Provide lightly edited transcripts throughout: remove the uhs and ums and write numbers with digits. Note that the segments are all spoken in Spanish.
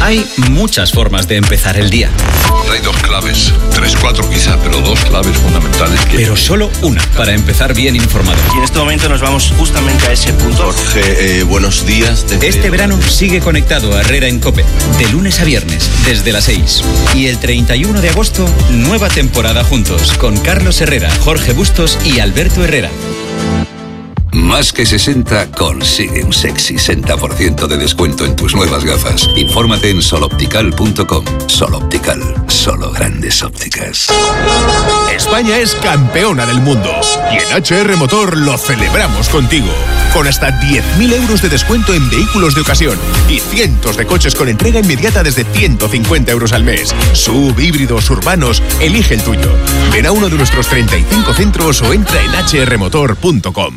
Hay muchas formas de empezar el día. Hay 2 claves, 3, 4 quizá, pero 2 claves fundamentales. Pero solo una para empezar bien informado. Y en este momento nos vamos justamente a ese punto. Jorge, buenos días. Este verano sigue conectado a Herrera en COPE, de lunes a viernes, desde las 6. Y el 31 de agosto, nueva temporada juntos, con Carlos Herrera, Jorge Bustos y Alberto Herrera. Más que 60 consigue un sexy 60% de descuento en tus nuevas gafas. Infórmate en soloptical.com. Sol Optical, solo grandes ópticas. España es campeona del mundo y en HR Motor lo celebramos contigo. Con hasta 10.000 euros de descuento en vehículos de ocasión y cientos de coches con entrega inmediata desde 150 euros al mes. SUV, híbridos, urbanos, elige el tuyo. Ven a uno de nuestros 35 centros o entra en hrmotor.com.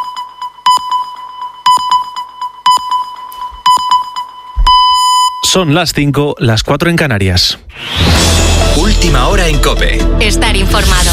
Son las 5, las 4 en Canarias. Última hora en COPE. Estar informado.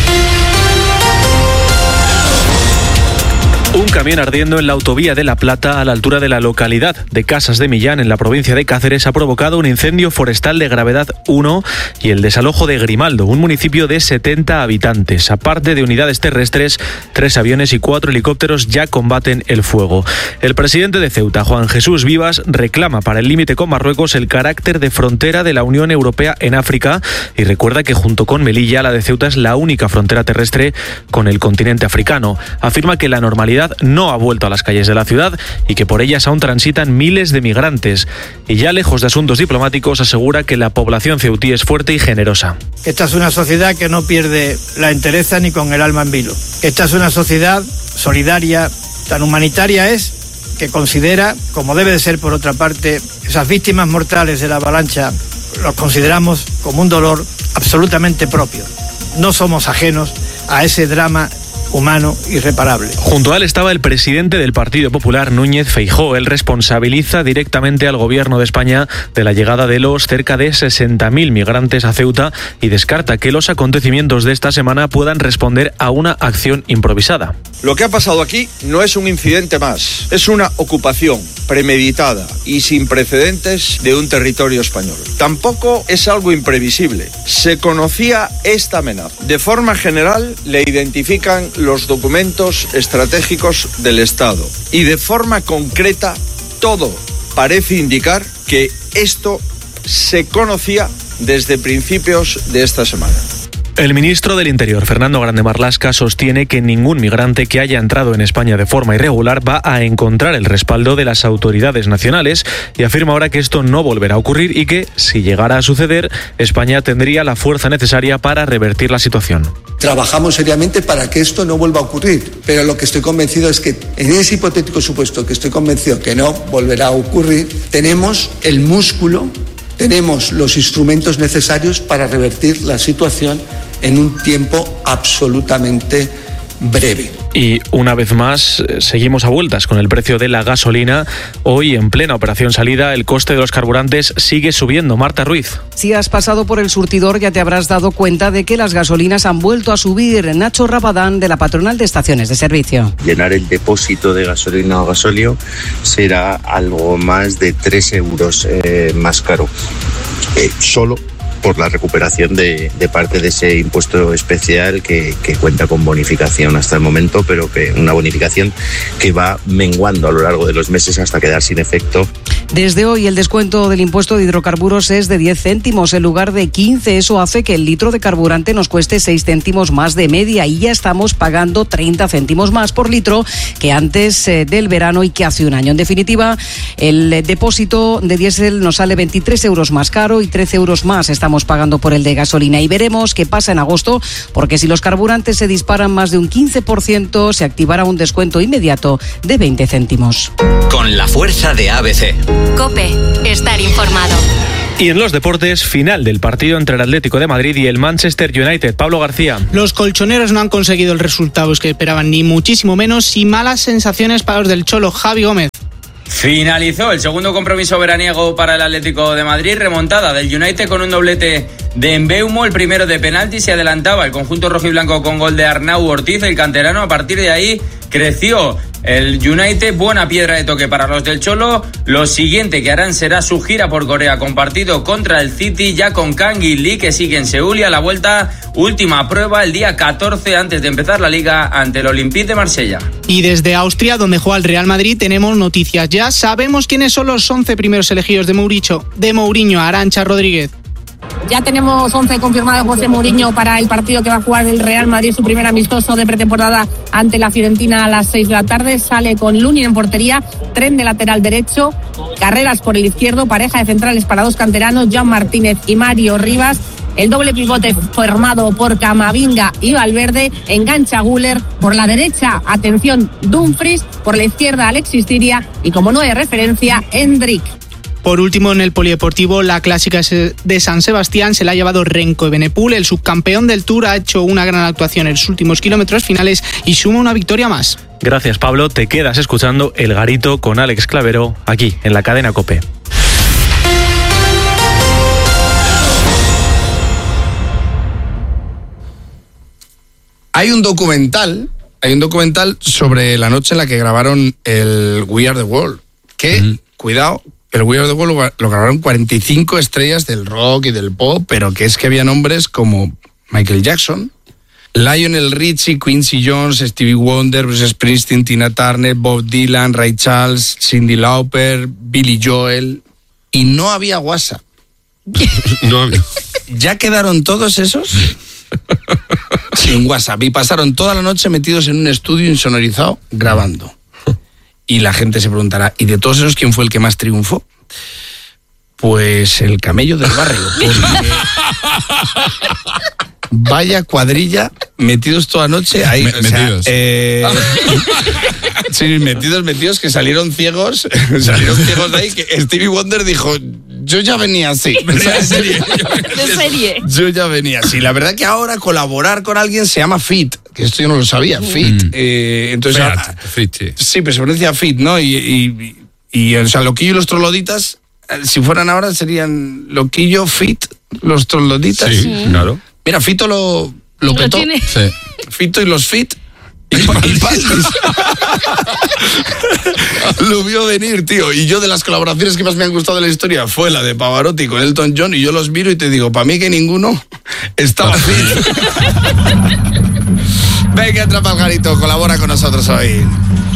Un camión ardiendo en la autovía de La Plata a la altura de la localidad de Casas de Millán, en la provincia de Cáceres, ha provocado un incendio forestal de gravedad 1 y el desalojo de Grimaldo, un municipio de 70 habitantes. Aparte de unidades terrestres, 3 aviones y 4 helicópteros ya combaten el fuego. El presidente de Ceuta, Juan Jesús Vivas, reclama para el límite con Marruecos el carácter de frontera de la Unión Europea en África y recuerda que junto con Melilla, la de Ceuta es la única frontera terrestre con el continente africano. Afirma que la normalidad no ha vuelto a las calles de la ciudad y que por ellas aún transitan miles de migrantes. Y ya lejos de asuntos diplomáticos, asegura que la población ceutí es fuerte y generosa. Esta es una sociedad que no pierde la entereza ni con el alma en vilo. Esta es una sociedad solidaria, tan humanitaria es, que considera, como debe de ser por otra parte, esas víctimas mortales de la avalancha, los consideramos como un dolor absolutamente propio. No somos ajenos a ese drama humano irreparable. Junto a él estaba el presidente del Partido Popular, Núñez Feijóo. Él responsabiliza directamente al Gobierno de España de la llegada de los cerca de 60.000 migrantes a Ceuta y descarta que los acontecimientos de esta semana puedan responder a una acción improvisada. Lo que ha pasado aquí no es un incidente más, es una ocupación premeditada y sin precedentes de un territorio español. Tampoco es algo imprevisible. Se conocía esta amenaza. De forma general le identifican los documentos estratégicos del Estado y de forma concreta todo parece indicar que esto se conocía desde principios de esta semana. El ministro del Interior, Fernando Grande Marlaska, sostiene que ningún migrante que haya entrado en España de forma irregular va a encontrar el respaldo de las autoridades nacionales y afirma ahora que esto no volverá a ocurrir y que, si llegara a suceder, España tendría la fuerza necesaria para revertir la situación. Trabajamos seriamente para que esto no vuelva a ocurrir, pero lo que estoy convencido es que en ese hipotético supuesto que estoy convencido que no volverá a ocurrir, tenemos el músculo, tenemos los instrumentos necesarios para revertir la situación en un tiempo absolutamente breve. Y una vez más, seguimos a vueltas con el precio de la gasolina. Hoy, en plena operación salida, el coste de los carburantes sigue subiendo. Marta Ruiz. Si has pasado por el surtidor, ya te habrás dado cuenta de que las gasolinas han vuelto a subir. Nacho Rabadán, de la Patronal de Estaciones de Servicio. Llenar el depósito de gasolina o gasóleo será algo más de 3 euros más caro. Solo por la recuperación de parte de ese impuesto especial que cuenta con bonificación hasta el momento, pero que una bonificación que va menguando a lo largo de los meses hasta quedar sin efecto. Desde hoy el descuento del impuesto de hidrocarburos es de 10 céntimos en lugar de 15. Eso hace que el litro de carburante nos cueste 6 céntimos más de media y ya estamos pagando 30 céntimos más por litro que antes del verano y que hace un año. En definitiva, el depósito de diésel nos sale 23 euros más caro y 13 euros más estamos pagando por el de gasolina. Y veremos qué pasa en agosto, porque si los carburantes se disparan más de un 15%, se activará un descuento inmediato de 20 céntimos. Con la fuerza de ABC. COPE. Estar informado. Y en los deportes, final del partido entre el Atlético de Madrid y el Manchester United. Pablo García. Los colchoneros no han conseguido el resultado que esperaban, ni muchísimo menos, y malas sensaciones para los del Cholo, Javi Gómez. Finalizó el segundo compromiso veraniego para el Atlético de Madrid, remontada del United con un doblete de Mbeumo, el primero de penalti, se adelantaba el conjunto rojiblanco con gol de Arnau Ortiz, el canterano. A partir de ahí creció el United. Buena piedra de toque para los del Cholo. Lo siguiente que harán será su gira por Corea con partido contra el City, ya con Kang y Lee, que sigue en Seúl, y a la vuelta última prueba el día 14 antes de empezar la Liga ante el Olympique de Marsella. Y desde Austria, donde juega el Real Madrid, tenemos noticias ya. Sabemos quiénes son los 11 primeros elegidos de Mourinho. Arantxa Rodríguez. Ya tenemos 11 confirmados José Mourinho para el partido que va a jugar el Real Madrid, su primer amistoso de pretemporada ante la Fiorentina a las 6 de la tarde. Sale con Lunin en portería, Tren de lateral derecho, Carreras por el izquierdo, pareja de centrales para dos canteranos, Jan Martínez y Mario Rivas. El doble pivote formado por Camavinga y Valverde, engancha Güler por la derecha, atención, Dumfries, por la izquierda Alexis Siria y como no hay referencia, Hendrik. Por último, en el polideportivo, la clásica de San Sebastián se la ha llevado Renko Evenepoel. El subcampeón del Tour ha hecho una gran actuación en los últimos kilómetros finales y suma una victoria más. Gracias, Pablo. Te quedas escuchando El Garito con Alex Clavero, aquí en la cadena COPE. Hay un documental sobre la noche en la que grabaron el We Are The World, que, cuidado, el We Are The World lo grabaron 45 estrellas del rock y del pop, pero que es que había nombres como Michael Jackson, Lionel Richie, Quincy Jones, Stevie Wonder, Bruce Springsteen, Tina Turner, Bob Dylan, Ray Charles, Cyndi Lauper, Billy Joel, y no había WhatsApp. No había. ¿Ya quedaron todos esos? Sin WhatsApp, y pasaron toda la noche metidos en un estudio insonorizado grabando. Y la gente se preguntará, ¿y de todos esos quién fue el que más triunfó? Pues el camello del barrio. Porque vaya cuadrilla, metidos toda la noche ahí. Metidos. Sí, metidos que salieron ciegos de ahí, que Stevie Wonder dijo, yo ya venía así. De serie. Yo ya venía así. La verdad que ahora colaborar con alguien se llama fit, que esto yo no lo sabía, fit. Entonces, fit, sí. Sí, pero se pronuncia fit, ¿no? Y o sea, Loquillo y los Trogloditas, si fueran ahora serían Loquillo, fit, los Trogloditas. Sí, claro. Mira, Fito lo petó. Sí. Fito y los fit. Y Paldis. Lo vio venir, tío. Y yo, de las colaboraciones que más me han gustado de la historia fue la de Pavarotti con Elton John, y yo los miro y te digo, para mí que ninguno estaba fit. Venga, Atrapa al Garito, colabora con nosotros hoy.